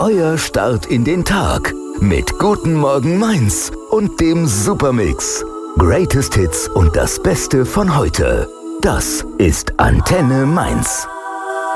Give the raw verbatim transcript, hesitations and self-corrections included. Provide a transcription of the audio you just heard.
euer Start in den Tag mit Guten Morgen Mainz und dem Supermix. Greatest Hits und das Beste von heute. Das ist Antenne Mainz.